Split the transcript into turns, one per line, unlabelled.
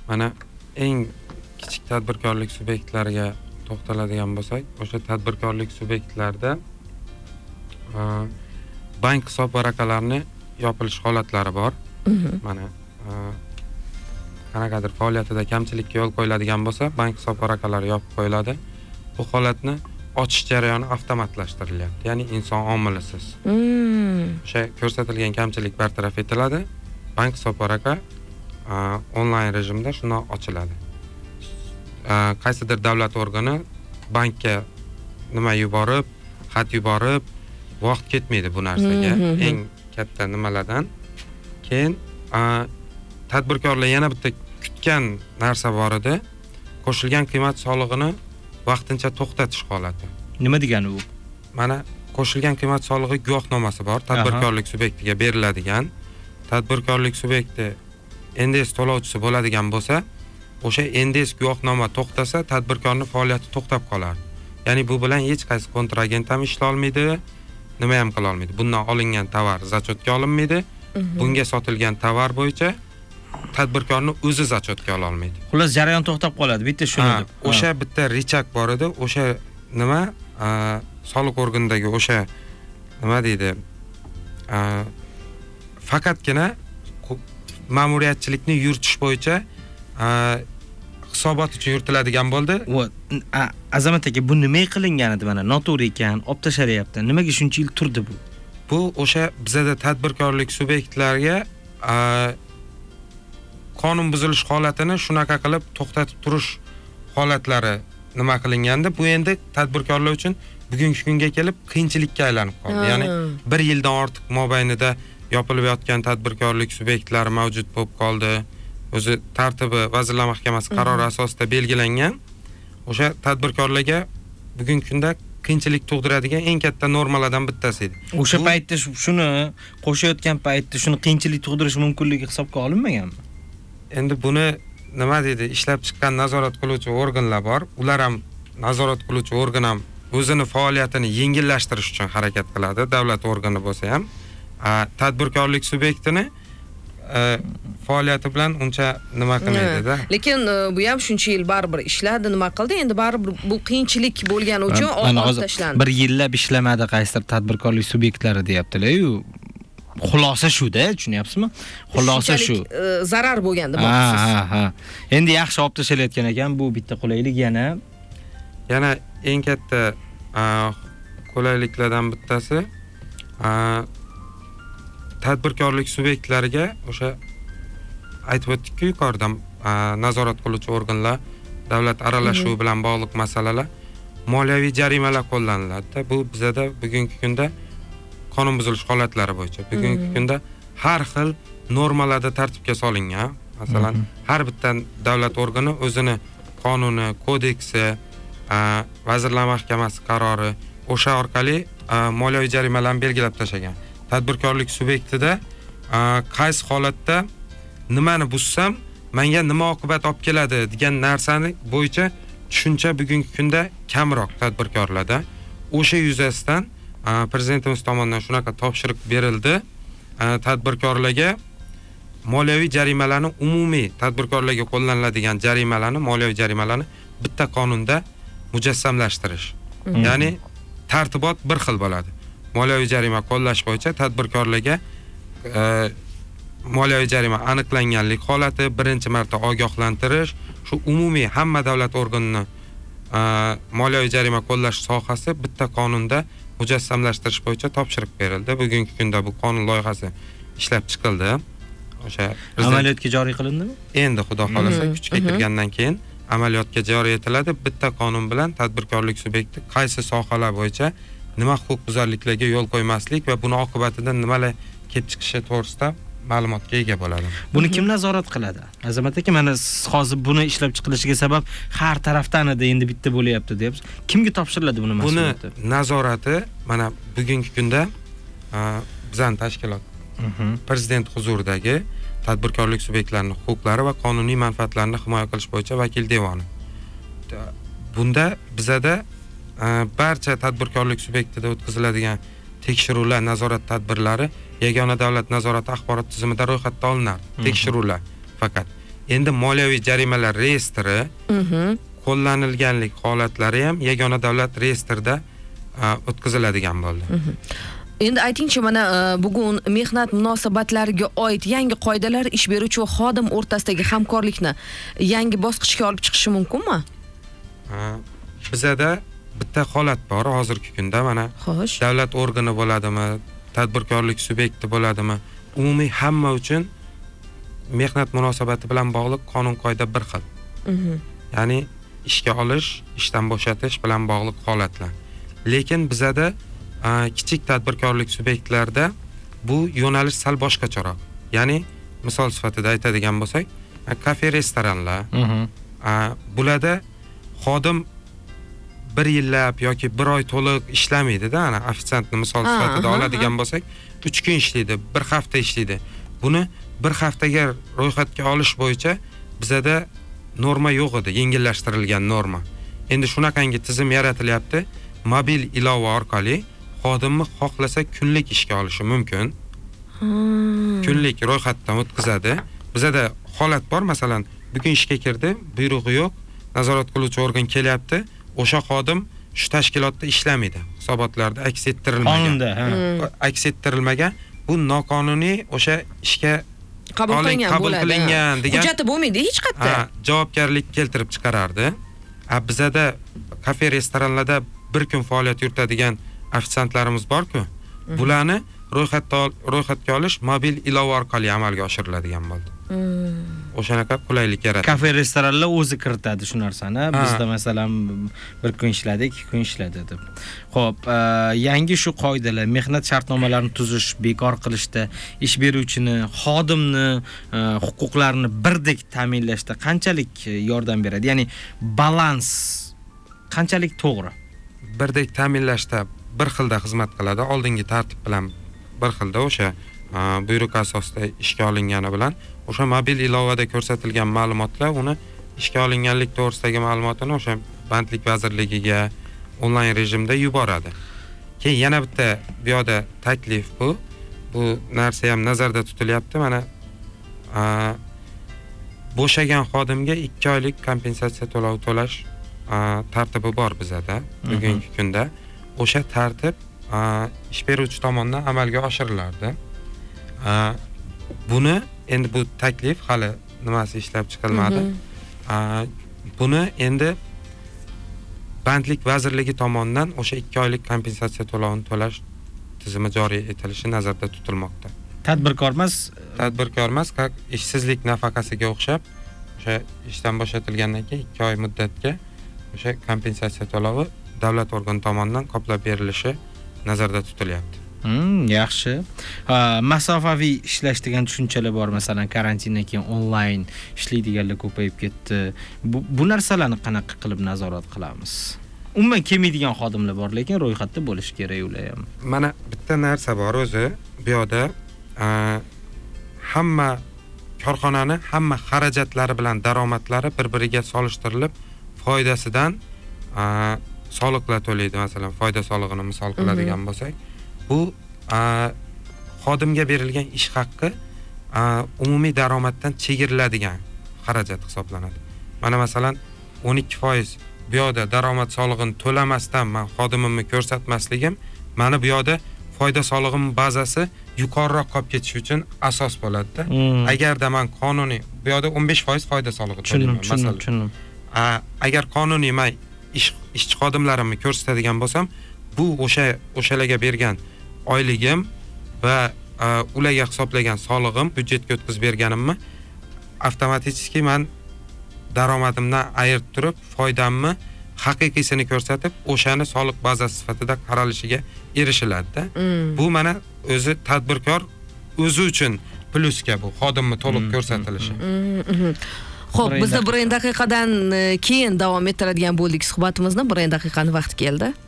Mana eng kichik tadbirkorlik subyektlariga to'xtaladigan bo'lsak, o'sha tadbirkorlik subyektlarida bank hisob varaqalarini yopilish holatlari bor. Mana qanaqadir faoliyatida kamchilikka yo'l qo'yiladigan bo'lsa, bank hisob varaqalari yopib qo'yiladi. Bu holatni ochish jarayoni avtomatlashtiriladi, ya'ni inson omilisiz. O'sha ko'rsatilgan kamchilik bartaraf etiladi. Bank hisob varaqa onlayn rejimda shunday ochiladi. Qaysidir davlat organi bankka nima yuborib, xat yuborib, vaqt ketmaydi bu narsaga. Eng katta nimalardan. Keyin tadbirkorlar yana bitta kutgan narsa bor edi. Qo'shilgan qiymat solig'ini vaqtincha to'xtatish holati.
Nima degani u?
Mana qo'shilgan qiymat solig'i guvohnomasi bor, tadbirkorlik subyektiga beriladigan. Tadbirkorlik subyekti NDS to'lovchisi bo'ladigan bo'lsa, o'sha NDS guvohnoma to'xtasa, tadbirkorning faoliyati to'xtab qoladi. Ya'ni bu bilan hech qaysi kontragent ham ishla olmaydi, nima ham qila olmaydi. Bundan olingan tovar zachotga olinmaydi. Bunga sotilgan tovar bo'yicha tadbirkorning o'zi zachotga ola olmaydi.
Xullas jarayon to'xtab qoladi, bitta shuni deb.
O'sha bitta richak bor edi, o'sha nima soliq organidagi o'sha nima deydi? Faqatgina ma'muriyatchilikni yuritish bo'yicha hisobot uchun yuritiladigan bo'ldi.
Azamat aka, bu nima qilingan edi mana? Noto'g'ri ekan, olib tashalyapti. Nimaga shuncha yil turdi bu?
Bu o'sha bizada tadbirkorlik subyektlariga qonun buzilish holatini shunaqa qilib to'xtatib turish holatlari nima qilingandi. Bu endi tadbirkorlar uchun bugungi kunga kelib qiyinchilikka aylanib qoldi. Ya'ni 1 yildan ortiq mobaynida yopilib yotgan tadbirkorlik subyektlari mavjud bo'lib qoldi. O'zi tartibi Vazirlar Mahkamasi qarori asosida belgilangan. O'sha tadbirkorlarga bugungi kunda qiyinchilik tug'diradigan eng katta normalardan bittasi edi.
O'sha paytda shuni qo'shayotgan paytda shuni qiyinchilik tug'dirish mumkinligi hisobga olinmaganmi?
Endi buni nima deydi, ishlab chiqqan nazorat qiluvchi organlar bor. Ular ham nazorat qiluvchi organ ham o'zini faoliyatini yengillashtirish uchun harakat qiladi, davlat organi bo'lsa ham. Tadbirkorlik subyektini faoliyati bilan uncha nima qilmaydi-da.
Lekin bu ham shuncha yil baribir ishladi, nima qildi? Endi baribir bu qiyinchilik bo'lgani uchun olib tashlandi.
1 yillab ishlamadi qaysidir tadbirkorlik subyektlari deyaptilar-yu. Xulosa shu-da, tushunyapsizmi? Xulosa shu.
Zarar bo'lgan demoqchisiz.
Ha. Endi yaxshi olib tashalayotgan ekan, bu bitta qulaylik yana.
Yana eng katta qulayliklardan bittasi tadbirkorlik subyektlariga o'sha aytib o'tdik-ku yuqorida nazorat qiluvchi organlar, davlat aralashuvi bilan bog'liq masalalar, moliyaviy jarimalar qo'llaniladi. Bu bizada bugungi kunda qonun buzilish holatlari bo'yicha bugungi kunda har xil normalarda tartibga solingan. Masalan, har bitta davlat organi o'zini qonuni, kodeksi, Vazirlar Mahkamasi qarori o'sha orqali moliyaviy jarimalarni belgilab tashlagan. Tadbirkorlik subyektida qaysi holatda nimani buzsam, menga nima oqibat olib keladi degan narsani bo'yicha tushuncha bugungi kunda kamroq tadbirkorlarda. O'sha yuzasidan prezidentimiz tomonidan shunaqa topshiriq berildi. Tadbirkorlarga moliyaviy jarimalarni umumiy tadbirkorlarga qo'llaniladigan jarimalarni, moliyaviy jarimalarni bitta qonunda mujassamlashtirish. Ya'ni tartibot bir xil bo'ladi. Moliyaviy jarima qo'llash bo'yicha tadbirkorlarga moliyaviy jarima aniqlanganlik holati, birinchi marta ogohlantirish, shu umumiy hamma davlat organini moliyaviy jarima qo'llash sohasi bitta qonunda mujassamlashtirish bo'yicha topshiriq berildi. Bugungi kunda bu qonun loyihasi ishlab chiqildi. O'sha
amaliyotga joriy qilindimi?
Endi xudo xolasa kuchga kirgandan keyin amaliyotga joriy etiladi. Bitta qonun bilan tadbirkorlik subyekti qaysi sohalar bo'yicha nima huquqbuzarliklarga yo'l qo'ymaslik va buni oqibatida nimalar kelib chiqishi to'g'risida ma'lumotga ega bo'ladi.
Buni kim nazorat qiladi? Azamat aka, mana siz hozir buni ishlab chiqilishiga sabab har tarafdan edi, endi bitta bo'layapti deyapsiz. Kimga topshiriladi buni mas'uliyati?
Buni nazorati mana bugungi kunda bizning tashkilot prezident huzuridagi tadbirkorlik subyektlarining huquqlari va qonuniy manfaatlarini himoya qilish bo'yicha vakil devoni. Bunda bizada barcha tadbirkorlik subyektida o'tkaziladigan tekshiruvlar, nazorat tadbirlari yagona davlat nazorati axborot tizimida ro'yxatga olinadi. Tekshiruvlar faqat. Endi moliyaviy jarimalar reyestri qo'llanilganlik holatlari ham yagona davlat reyestrida o'tkaziladigan bo'ldi.
Endi aytingchi, mana bugun mehnat munosabatlariga oid yangi qoidalar ish beruvchi va xodim o'rtasidagi hamkorlikni yangi bosqichga olib chiqishi mumkinmi?
Bizada bitta holat bor hozirgi kunda, mana
Xo'sh.
davlat organi bo'ladimi, tadbirkorlik subyekti bo'ladimi, umumiy hamma uchun mehnat munosabati bilan bog'liq qonun qoida bir xil. Ya'ni ishga olish, ishdan bo'shatish bilan bog'liq holatlar. Lekin bizada kichik tadbirkorlik subyektlarida bu yo'nalish sal boshqacharoq. Ya'ni misol sifatida aytadigan bo'lsak, kafe, restoranlar, bularda xodim 1 yillab yoki 1 oy to'liq ishlamaydi-da, ana ofitsiantni misol sifatida oladigan bo'lsak, 3 kun ishlaydi, 1 hafta ishlaydi. Buni 1 haftaga ro'yxatga olish bo'yicha bizada norma yo'q edi, yengillashtirilgan norma. Endi shunaqangi tizim yaratilyapti. Mobil ilova orqali xodimni xohlasa kunlik ishga olishi mumkin. Kunlik ro'yxatdan o'tkazadi. Bizada holat bor, masalan, bugun ishga kirdi, buyrug'i yo'q, nazorat qiluvchi organ kelyapti, o'sha xodim shu tashkilotda ishlamaydi. Hisobotlarda aks ettirilmagan.
Qonunda,
aks ettirilmagan, bu noqonuniy o'sha ishga
Qabul
qilingan degan
hujjati bo'lmaydi hech qayerda.
Javobgarlik keltirib chiqarardi. Bizada kafe, restoranlarda bir kun faoliyat yuritadigan ofitsiantlarimiz bor-ku, bularni ro'yxatga olish mobil ilova orqali amalga oshiriladigan bo'ldi. O'shanaqa qulaylik yaratdi.
Kafe, restoranlar o'zi kiritadi shu narsani. Bizda masalan 1 kun ishladi, 2 kun ishladi deb. Xo'p, yangi shu qoidalar mehnat shartnomalarini tuzish, bekor qilishda, ish beruvchini, xodimni huquqlarini birdek ta'minlashda qanchalik yordam beradi? Ya'ni balans qanchalik to'g'ri?
Birdek ta'minlashda bir xilda xizmat qiladi. Oldingi tartib bilan bir xilda o'sha buyruq asosida ishga olingani bilan o'sha mobil ilovada ko'rsatilgan ma'lumotlar uni ishga olinganlik to'g'risidagi ma'lumotini o'sha bandlik vazirligiga onlayn rejimda yuboradi. Keyin yana bitta bu yoqda taklif bu narsa ham nazarda tutilyapti. Mana bo'shagan xodimga 2 oylik kompensatsiya to'lovi to'lash tartibi bor bizada bugungi kunda. O'sha tartib ish beruvchi tomonidan amalga oshirilardi. Buni endi bu taklif hali nimasi ishlab chiqilmadi. Buni endi bandlik vazirligi tomonidan o'sha 2 oylik kompensatsiya to'lovini to'lash tizimi joriy etilishi nazarda tutilmoqda.
Tadbirkor emas, ishsizlik nafaqasiga o'xshab o'sha ishdan bo'shatilgandan keyin 2 oy muddatga o'sha kompensatsiya to'lovi davlat organi tomonidan qoplab berilishi nazarda tutilyapti. Yaxshi. Masofaviy ishlash degan tushunchalar bor, masalan, karantindan keyin onlayn ishlaydiganlar ko'payib ketdi. Bu narsalarni qanaqa qilib nazorat qilamiz? Umuman kelmaydigan xodimlar bor, lekin ro'yxatda bo'lishi kerak ular ham.
Mana bitta narsa bor o'zi, bu yoqda hamma korxonani hamma xarajatlari bilan daromadlari bir-biriga solishtirilib, foydasidan soliqlar to'laydi. Masalan, foyda solig'ini misol qiladigan bo'lsak, bu xodimga berilgan ish haqqi umumiy daromaddan chegiriladigan xarajat hisoblanadi. Mana masalan 12% bu yoqda daromad solig'ini to'lamasdan men xodimimni ko'rsatmasligim meni bu yoqda foyda solig'im bazasi yuqoriroq qolib ketishi uchun asos bo'ladi-da. Agarda men qonuniy bu yoqda 15% foyda solig'i to'layman masalan. Agar qonuniy men ishchi xodimlarimni ko'rsatadigan bo'lsam, bu o'shalarga bergan oyligim va ularga hisoblagan solig'im, byudjetga o'tkazib berganimni avtomatik men daromadimdan ayirib turib, foydamni haqiqiysini ko'rsatib, o'shani soliq bazasi sifatida qaralishiga erishiladi-da. Bu mana o'zi tadbirkor o'zi uchun plusga bu xodimni to'liq ko'rsatilishi.
Xo'p, bizda 1 daqiqadan keyin davom ettiradigan bo'ldik suhbatimizni. 1 daqiqani vaqti keldi.